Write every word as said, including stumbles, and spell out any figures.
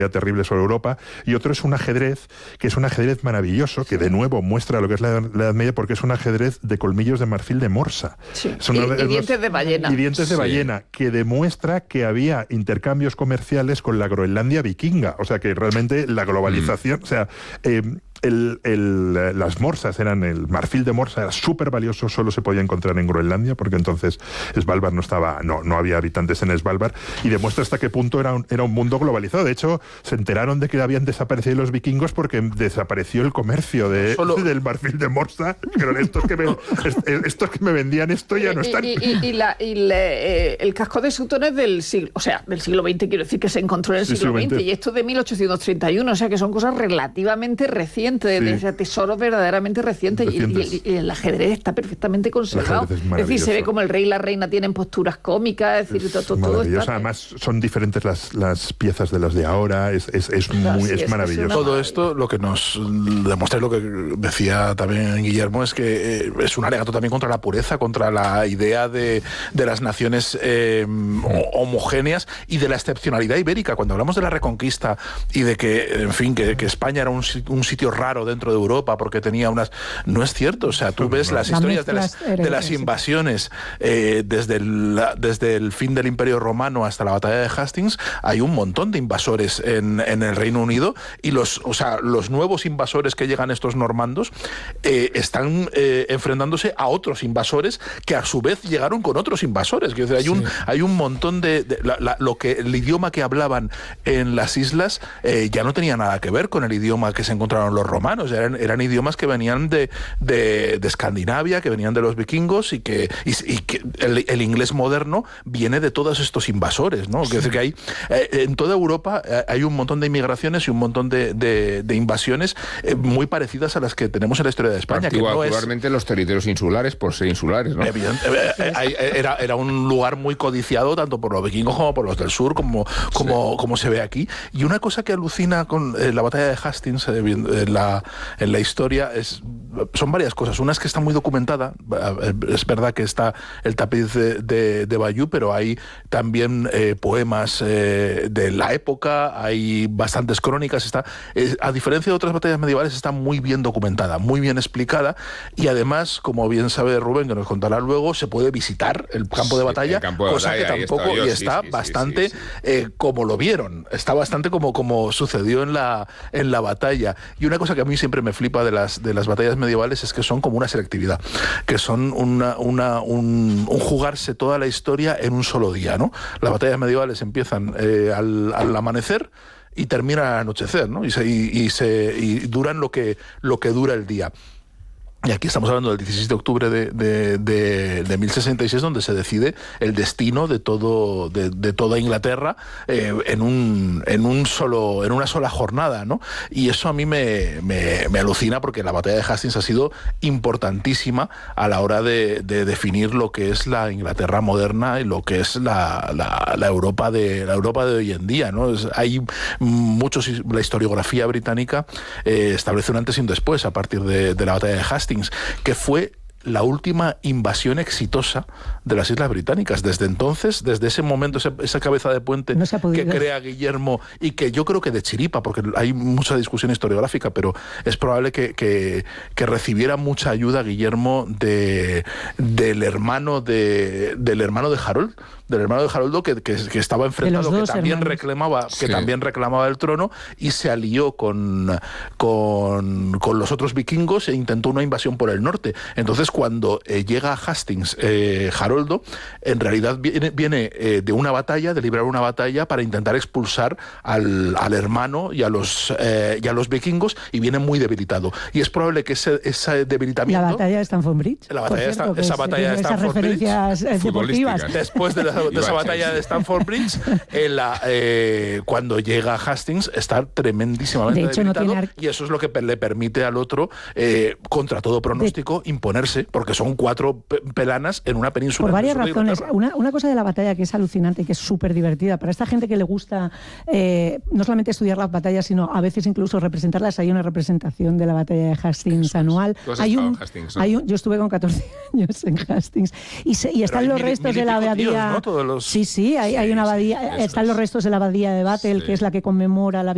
terrible sobre Europa, y otro es un ajedrez que es un ajedrez maravilloso, que de nuevo muestra lo que es la, la Edad Media, porque es un ajedrez de colmillos de marfil de morsa. Sí. Son Y, una, y dientes de ballena. Y dientes de Sí. ballena, que demuestra que había intercambios comerciales con la Groenlandia vikinga. O sea, que realmente la globalización, mm. o sea, eh, el, el, las morsas eran, el marfil de morsa era súper valioso, solo se podía encontrar en Groenlandia, porque entonces Svalbard no estaba, no, no había habitantes en Svalbard, y demuestra hasta qué punto era un, era un mundo globalizado. De hecho, se enteraron de que habían desaparecido los vikingos porque desapareció el comercio de, Solo... del marfil de morsa. Pero estos que me, estos que me vendían esto ya no están. Y, y, y, y, la, y la, eh, el casco de Sutton es del siglo, o sea, del siglo veinte, quiero decir que se encontró en el sí, siglo veinte, y esto de mil ochocientos treinta y uno, o sea que son cosas relativamente recientes, sí. de ese tesoro verdaderamente reciente, y, y, y el ajedrez está perfectamente conservado. Es, es decir, se ve como el rey y la reina tienen posturas cómicas, es decir, es todo, todo está... Además, son diferentes las, las piezas de las de ahora, es, es, es, muy, Así es, es maravilloso. Es todo esto lo que nos demuestra, lo que decía también Guillermo, es que eh, es un alegato también contra la pureza, contra la idea de, de las naciones eh, homogéneas y de la excepcionalidad ibérica. Cuando hablamos de la Reconquista y de que, en fin, que, que España era un, un sitio raro dentro de Europa porque tenía unas... No es cierto, o sea, tú ves no. las la historias de las, de las invasiones eh, desde, el, desde el fin del Imperio Romano hasta la batalla de Hastings, hay un montón de invasores en, en el Reino Unido, y los, o sea, los nuevos invasores que llegan, estos normandos, eh, están eh, enfrentándose a otros invasores que a su vez llegaron con otros invasores. Quiero decir, hay, sí. un, hay un montón de... de la, la, lo que el idioma que hablaban en las islas eh, ya no tenía nada que ver con el idioma que se encontraron los romanos, eran, eran idiomas que venían de, de, de Escandinavia, que venían de los vikingos, y que, y, y que el, el inglés moderno viene de todos estos invasores, ¿no? Sí. Quiero decir que hay, eh, en toda Europa eh, hay un montón de inmigraciones y un montón de, de, de invasiones eh, muy parecidas a las que tenemos en la historia de España. Particularmente que no es... los territorios insulares, por ser insulares, ¿no? Evidente, eh, eh, era, era un lugar muy codiciado tanto por los vikingos como por los del sur, como, como, sí. como se ve aquí. Y una cosa que alucina con eh, la batalla de Hastings eh, en, la, en la historia es, son varias cosas. Una es que está muy documentada. Es verdad que está el tapiz de, de, de Bayeux, pero hay también eh, poemas eh, de la época, hay bastantes crónicas. Está, eh, a diferencia de otras batallas medievales, está muy bien documentada, muy bien explicada, y además, como bien sabe Rubén, que nos contará luego, se puede visitar el campo de batalla, sí, campo de cosa batalla, que tampoco, yo, y está sí, sí, bastante sí, sí, sí. Eh, como lo vieron, está bastante como, como sucedió en la, en la batalla. Y una cosa que a mí siempre me flipa de las, de las batallas medievales es que son como una selectividad, que son una, una, un, un jugarse toda la historia en un solo día, ¿no? Las batallas medievales empiezan eh, al, al amanecer y terminan al anochecer, ¿no? Y, se, y, y, se, y duran lo que, lo que dura el día. Y aquí estamos hablando del dieciséis de octubre de, de, de, de mil sesenta y seis, donde se decide el destino de todo de, de toda Inglaterra eh, en un en un solo en una sola jornada, ¿no? Y eso a mí me, me, me alucina, porque la batalla de Hastings ha sido importantísima a la hora de, de definir lo que es la Inglaterra moderna y lo que es la, la, la Europa de la Europa de hoy en día, ¿no? Es, hay muchos, la historiografía británica eh, establece un antes y un después a partir de, de la batalla de Hastings, que fue la última invasión exitosa de las Islas Británicas. Desde entonces, desde ese momento, esa, esa cabeza de puente no que crea Guillermo, y que yo creo que de chiripa, porque hay mucha discusión historiográfica, pero es probable que, que, que recibiera mucha ayuda Guillermo de, del hermano de del hermano de Harold, del hermano de Haroldo, que, que, que estaba enfrentado, que también hermanos. reclamaba, que sí. también reclamaba el trono, y se alió con, con, con los otros vikingos e intentó una invasión por el norte. Entonces, cuando eh, llega a Hastings eh, Haroldo, en realidad viene, viene eh, de una batalla, de librar una batalla para intentar expulsar al, al hermano y a los eh, y a los vikingos, y viene muy debilitado. Y es probable que ese, ese debilitamiento... La batalla de Stamford Bridge. La batalla cierto, de, esa batalla de Stamford Bridge. Esas referencias deportivas. Después de, la, de esa batalla de Stamford Bridge, en la, eh, cuando llega a Hastings, está tremendísimamente de hecho, debilitado, no tiene... y eso es lo que le permite al otro, eh, contra todo pronóstico, de... imponerse, porque son cuatro pe pelanas en una península. Por varias razones. Una, una cosa de la batalla que es alucinante, que es súper divertida, para esta gente que le gusta eh, no solamente estudiar las batallas, sino a veces incluso representarlas. Hay una representación de la batalla de Hastings eso anual. Tú has hay estado un, en Hastings, ¿no? hay un, yo estuve con catorce años en Hastings, y, se, y están los mil, restos mil de la abadía... ¿no? Todos los... Sí, sí, hay, sí, hay una abadía, sí, están es. los restos de la abadía de Battle, sí. que es la que conmemora la